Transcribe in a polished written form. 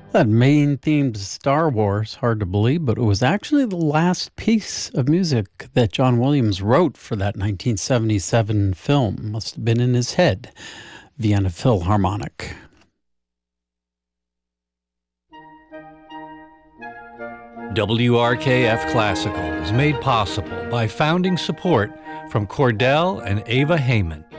That main theme to Star Wars, hard to believe, but it was actually the last piece of music that John Williams wrote for that 1977 film. Must have been in his head. Vienna Philharmonic. WRKF Classical is made possible by founding support from Cordell and Ava Heyman.